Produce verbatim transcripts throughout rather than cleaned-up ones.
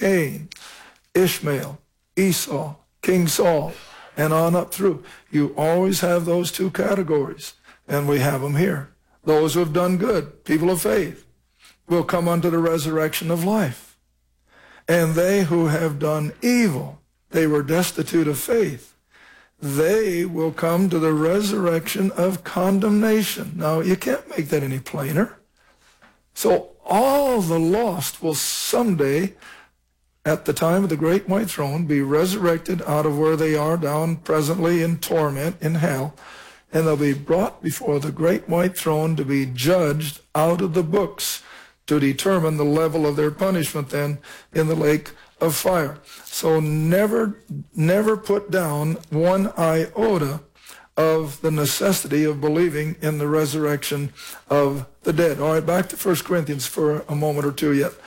Cain, Ishmael, Esau, King Saul, and on up through. You always have those two categories, and we have them here. Those who have done good, people of faith, will come unto the resurrection of life. And they who have done evil, they were destitute of faith, they will come to the resurrection of condemnation. Now, you can't make that any plainer. So all the lost will someday, at the time of the great white throne, be resurrected out of where they are down presently in torment in hell, and they'll be brought before the great white throne to be judged out of the books to determine the level of their punishment then in the lake of fire. So never, never put down one iota of the necessity of believing in the resurrection of the dead. All right, back to First Corinthians for a moment or two yet.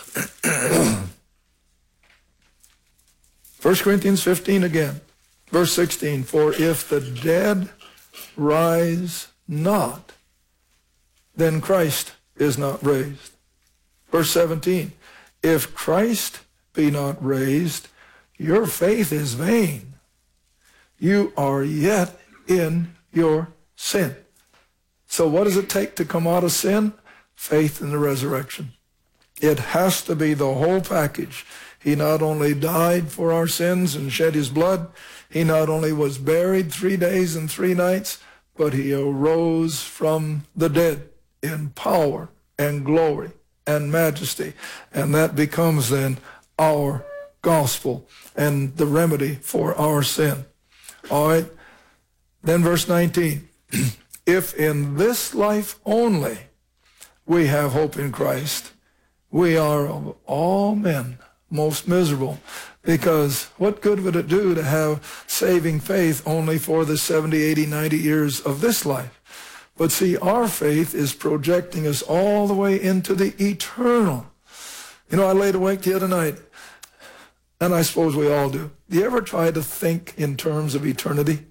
First Corinthians fifteen again, verse sixteen. For if the dead rise not, then Christ is not raised. Verse seventeen. If Christ be not raised, your faith is vain. You are yet in your sin. So what does it take to come out of sin? Faith in the resurrection. It has to be the whole package. He not only died for our sins and shed his blood, he not only was buried three days and three nights, but he arose from the dead in power and glory and majesty. And that becomes then our gospel and the remedy for our sin. All right. Then verse nineteen. If in this life only we have hope in Christ, we are of all men most miserable. Because what good would it do to have saving faith only for the seventy, eighty, ninety years of this life? But see, our faith is projecting us all the way into the eternal. You know, I laid awake the other night, and I suppose we all do. Do you ever try to think in terms of eternity?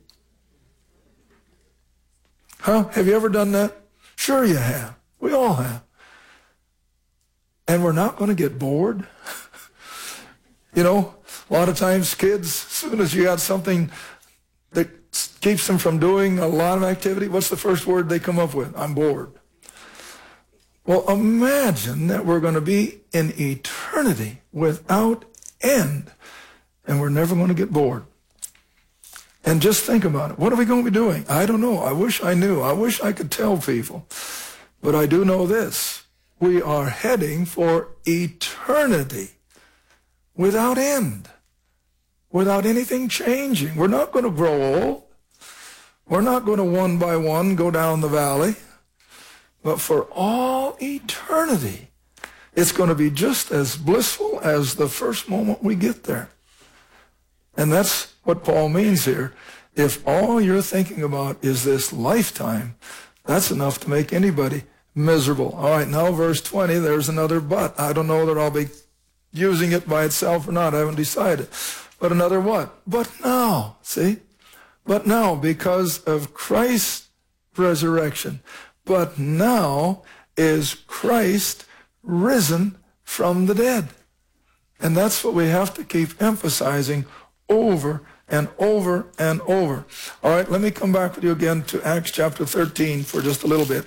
Huh? Have you ever done that? Sure you have. We all have. And we're not going to get bored. You know, a lot of times kids, as soon as you got something that keeps them from doing a lot of activity, what's the first word they come up with? I'm bored. Well, imagine that we're going to be in eternity without end, and we're never going to get bored. And just think about it. What are we going to be doing? I don't know. I wish I knew. I wish I could tell people. But I do know this. We are heading for eternity without end, without anything changing. We're not going to grow old. We're not going to one by one go down the valley. But for all eternity, it's going to be just as blissful as the first moment we get there. And that's what Paul means here. If all you're thinking about is this lifetime, that's enough to make anybody miserable. All right, now verse twenty, there's another but. I don't know that I'll be using it by itself or not. I haven't decided. But another what? But now, see? But now, because of Christ's resurrection, but now is Christ risen from the dead. And that's what we have to keep emphasizing over and over and over. All right, let me come back with you again to Acts chapter thirteen for just a little bit.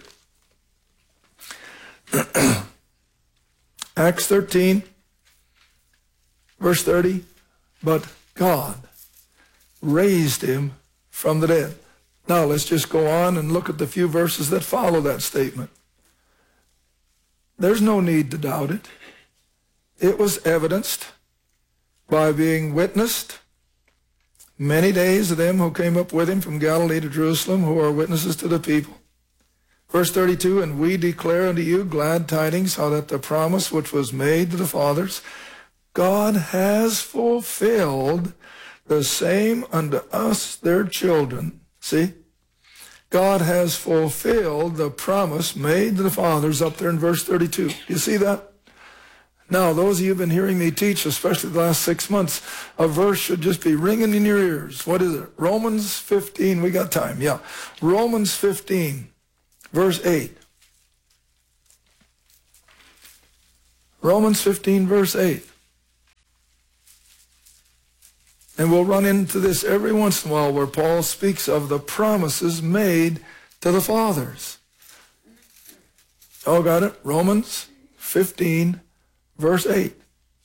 Acts thirteen, verse thirty, but God raised him from the dead. Now let's just go on and look at the few verses that follow that statement. There's no need to doubt it. It was evidenced by being witnessed. Many days of them who came up with him from Galilee to Jerusalem, who are witnesses to the people. Verse thirty-two, and we declare unto you glad tidings, how that the promise which was made to the fathers, God has fulfilled the same unto us, their children. See? God has fulfilled the promise made to the fathers up there in verse thirty-two. You see that? Now, those of you who have been hearing me teach, especially the last six months, a verse should just be ringing in your ears. What is it? Romans fifteen. We got time. Yeah. Romans fifteen, verse eight. Romans fifteen, verse eight. And we'll run into this every once in a while where Paul speaks of the promises made to the fathers. Oh, got it? Romans fifteen, verse eight.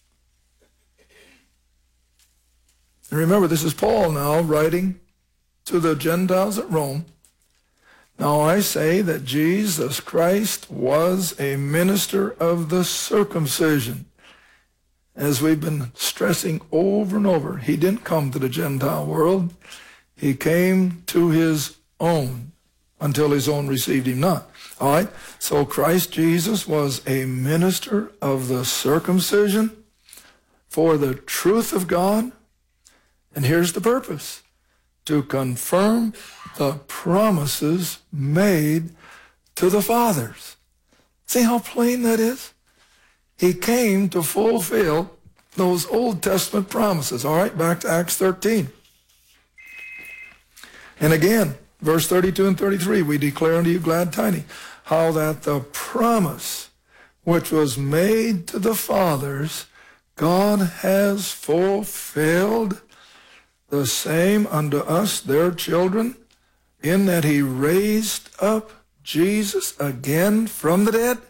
And remember, this is Paul now writing to the Gentiles at Rome. Now I say that Jesus Christ was a minister of the circumcision. As we've been stressing over and over, he didn't come to the Gentile world. He came to his own until his own received him not. All right, so Christ Jesus was a minister of the circumcision for the truth of God. And here's the purpose: to confirm the promises made to the fathers. See how plain that is? He came to fulfill those Old Testament promises. All right, back to Acts thirteen. And again, verse thirty-two and thirty-three, we declare unto you glad tidings, how that the promise which was made to the fathers, God has fulfilled, the same unto us, their children, in that he raised up Jesus again from the dead.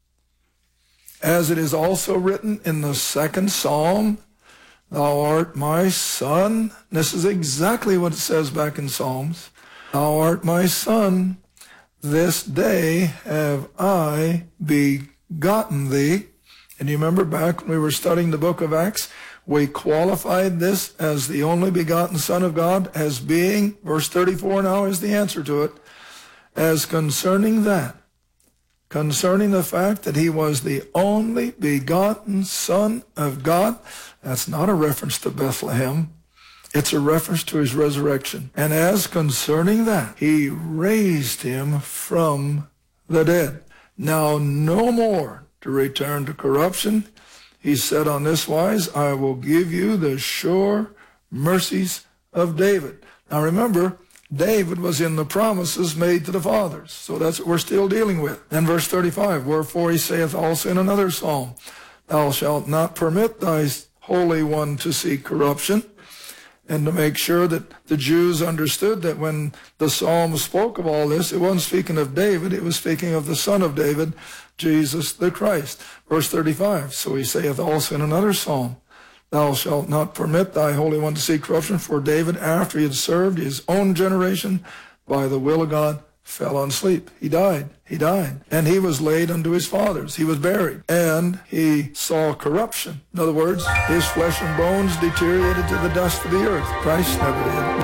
As it is also written in the second Psalm, thou art my son. This is exactly what it says back in Psalms. Thou art my son, this day have I begotten thee. And you remember back when we were studying the book of Acts, we qualified this as the only begotten Son of God as being, verse thirty-four now is the answer to it, as concerning that, concerning the fact that he was the only begotten Son of God. That's not a reference to Bethlehem. It's a reference to his resurrection. And as concerning that, he raised him from the dead. Now no more to return to corruption. He said on this wise, I will give you the sure mercies of David. Now remember, David was in the promises made to the fathers. So that's what we're still dealing with. And verse thirty-five, wherefore he saith also in another psalm, thou shalt not permit thy Holy One to see corruption. And to make sure that the Jews understood that when the psalm spoke of all this, it wasn't speaking of David, it was speaking of the Son of David, Jesus the Christ. Verse thirty-five, so he saith also in another psalm, thou shalt not permit thy Holy One to see corruption, for David, after he had served his own generation, by the will of God, fell on sleep. He died. He died. And he was laid unto his fathers. He was buried. And he saw corruption. In other words, his flesh and bones deteriorated to the dust of the earth. Christ never did.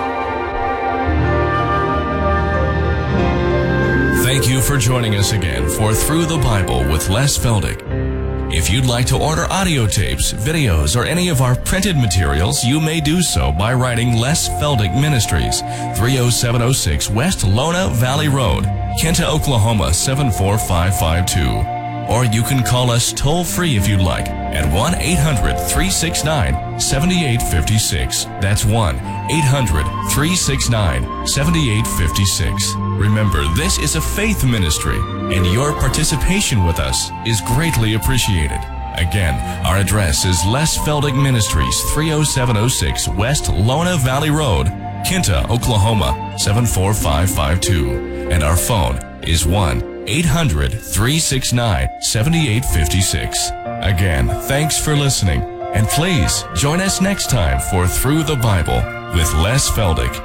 Thank you for joining us again for Through the Bible with Les Feldick. If you'd like to order audio tapes, videos, or any of our printed materials, you may do so by writing Les Feldick Ministries, three oh seven oh six West Lona Valley Road, Kinta, Oklahoma seven four five five two. Or you can call us toll-free if you'd like at one eight hundred, three six nine, seven eight five six. That's one eight hundred, three six nine, seven eight five six. Remember, this is a faith ministry, and your participation with us is greatly appreciated. Again, our address is Les Feldick Ministries, three oh seven oh six West Lona Valley Road, Kinta, Oklahoma seven four five five two. And our phone is one eight hundred, three six nine, seven eight five six. Again, thanks for listening, and please join us next time for Through the Bible with Les Feldick.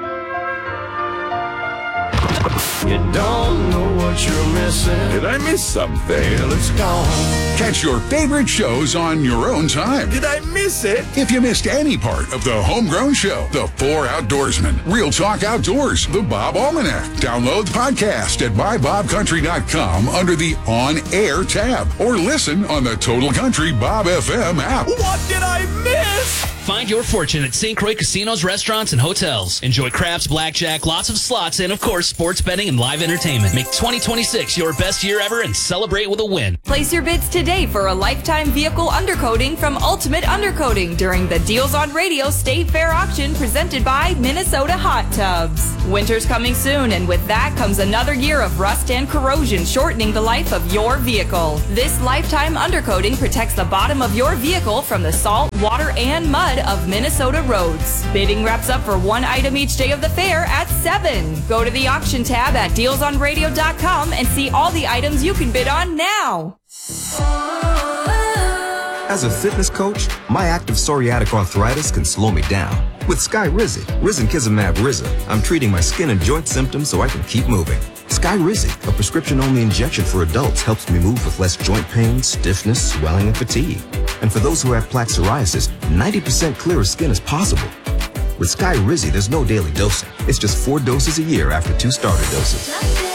You don't know what you're missing. Did I miss something? Well, it's gone. Catch your favorite shows on your own time. Did I miss it? If you missed any part of the Homegrown Show, The Four Outdoorsmen, Real Talk Outdoors, The Bob Almanac, download the podcast at my bob country dot com under the On Air tab, or listen on the Total Country Bob F M app. What did I miss? Find your fortune at Saint Croix Casinos, Restaurants, and Hotels. Enjoy craps, blackjack, lots of slots, and, of course, sports betting and live entertainment. Make twenty twenty-six your best year ever and celebrate with a win. Place your bids today for a lifetime vehicle undercoating from Ultimate Undercoating during the Deals on Radio State Fair auction presented by Minnesota Hot Tubs. Winter's coming soon, and with that comes another year of rust and corrosion, shortening the life of your vehicle. This lifetime undercoating protects the bottom of your vehicle from the salt, water, and mud of Minnesota roads. Bidding wraps up for one item each day of the fair at seven. Go to the auction tab at deals on radio dot com and see all the items you can bid on now. As a fitness coach, my active psoriatic arthritis can slow me down. With Skyrizi, Risankizumab Riza, I'm treating my skin and joint symptoms so I can keep moving. Skyrizi, a prescription-only injection for adults, helps me move with less joint pain, stiffness, swelling, and fatigue. And for those who have plaque psoriasis, ninety percent clearer skin is possible. With Skyrizi, there's no daily dosing. It's just four doses a year after two starter doses.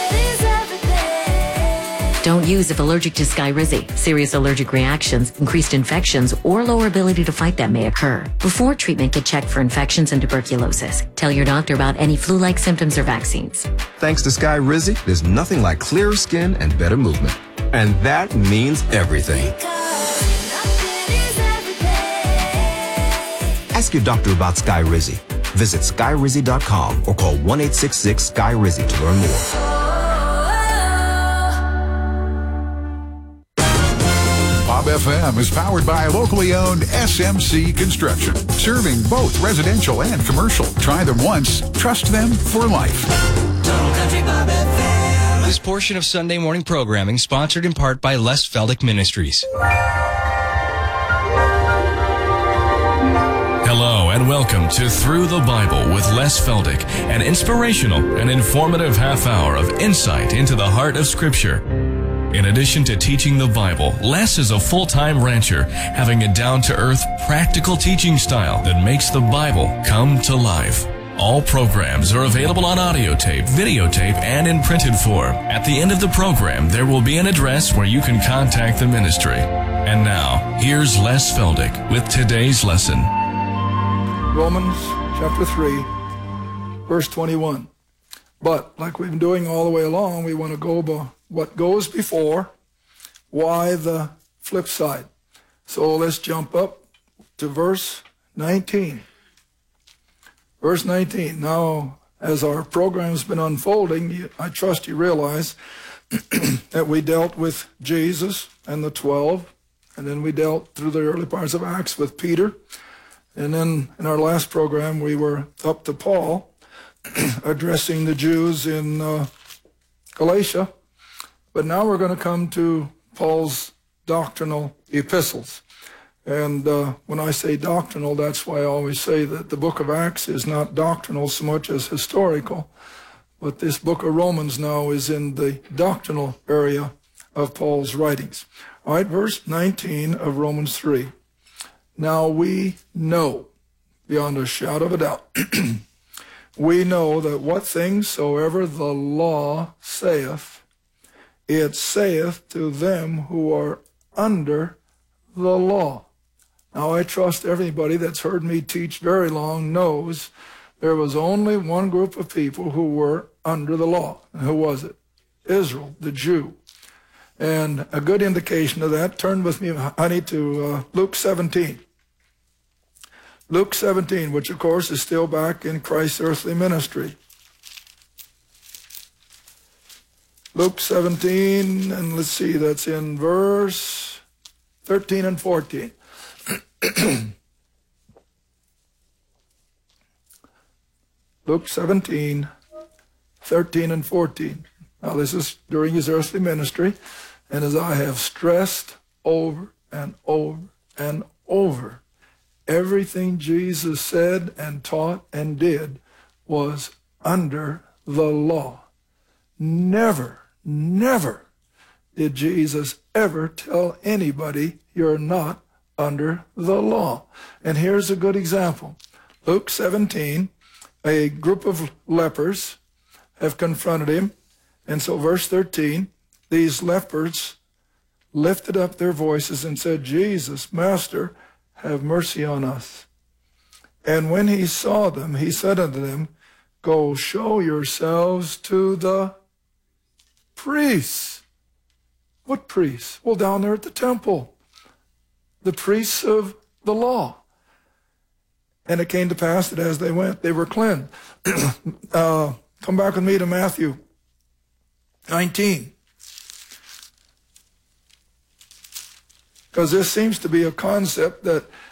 Don't use if allergic to Skyrizi. Serious allergic reactions, increased infections, or lower ability to fight them may occur. Before treatment, get checked for infections and tuberculosis. Tell your doctor about any flu-like symptoms or vaccines. Thanks to Skyrizi, there's nothing like clearer skin and better movement. And that means everything. Ask your doctor about Skyrizi. Visit Skyrizi dot com or call one eight six six Skyrizi to learn more. Bob F M is powered by locally owned S M C Construction, serving both residential and commercial. Try them once, trust them for life. This portion of Sunday morning programming sponsored in part by Les Feldick Ministries. Hello and welcome to Through the Bible with Les Feldick, an inspirational and informative half hour of insight into the heart of Scripture. In addition to teaching the Bible, Les is a full-time rancher, having a down-to-earth, practical teaching style that makes the Bible come to life. All programs are available on audio tape, videotape, and in printed form. At the end of the program, there will be an address where you can contact the ministry. And now, here's Les Feldick with today's lesson. Romans chapter three, verse twenty-one. But, like we've been doing all the way along, we want to go by what goes before, why the flip side. So let's jump up to verse nineteen. Verse nineteen. Now, as our program's been unfolding, I trust you realize that we dealt with Jesus and the twelve, and then we dealt through the early parts of Acts with Peter, and then in our last program we were up to Paul addressing the Jews in uh, Galatia. But now we're going to come to Paul's doctrinal epistles. And uh, when I say doctrinal, that's why I always say that the book of Acts is not doctrinal so much as historical. But this book of Romans now is in the doctrinal area of Paul's writings. All right, verse nineteen of Romans three. Now we know, beyond a shadow of a doubt, we know that what things soever the law saith, it saith to them who are under the law. Now, I trust everybody that's heard me teach very long knows there was only one group of people who were under the law. And who was it? Israel, the Jew. And a good indication of that, turn with me, honey, to uh, Luke seventeen. Luke seventeen, which of course is still back in Christ's earthly ministry. Luke seventeen, and let's see, that's in verse thirteen and fourteen. Luke seventeen, thirteen and fourteen. Now this is during his earthly ministry, and as I have stressed over and over and over, everything Jesus said and taught and did was under the law. Never, never did Jesus ever tell anybody you're not under the law. And here's a good example. Luke seventeen, a group of lepers have confronted him. And so verse thirteen, these lepers lifted up their voices and said, Jesus, Master, have mercy on us. And when he saw them, he said unto them, go show yourselves to the priests. What priests? Well, down there at the temple. The priests of the law. And it came to pass that as they went, they were cleansed. uh, come back with me to Matthew nineteen. Because this seems to be a concept that